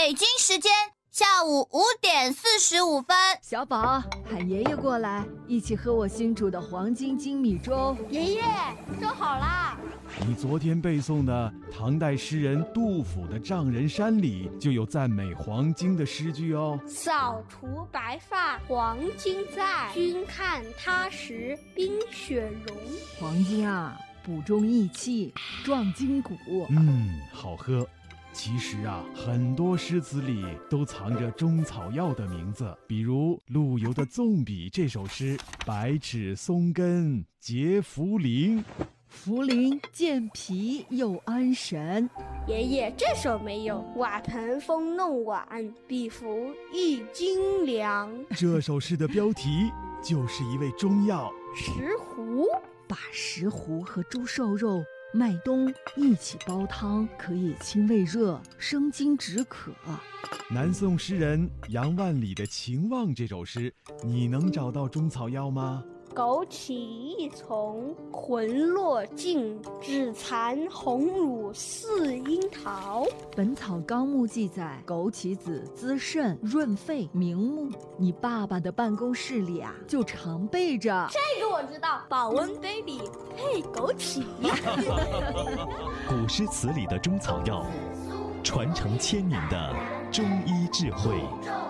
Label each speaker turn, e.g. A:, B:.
A: 北京时间下午5:45。
B: 小宝，喊爷爷过来，一起喝我新煮的黄金精米粥。
C: 爷爷，粥好啦！
D: 你昨天背诵的唐代诗人杜甫的《丈人山》里就有赞美黄金的诗句哦。
C: 扫除白发黄金在，君看他时冰雪融。
B: 黄金啊，补中益气，壮筋骨。
D: 好喝。其实啊，很多诗词里都藏着中草药的名字，比如陆游的《纵笔》这首诗：百尺松根结茯苓，
B: 茯苓健脾又安神。
C: 爷爷，这首没有。瓦盆风弄碗，比服一斤粮。
D: 这首诗的标题就是一味中药
C: 石斛。
B: 把石斛和猪瘦肉、麦冬一起煲汤，可以清胃热、生津止渴。
D: 南宋诗人杨万里的《情望》这首诗，你能找到中草药吗？
C: 枸杞一丛，魂落尽，只残红乳似樱桃。
B: 《本草纲目》记载，枸杞子滋肾润肺明目。你爸爸的办公室里啊，就常备着。
C: 这个我知道，保温杯里配枸杞。
E: 古诗词里的中草药，传承千年的中医智慧。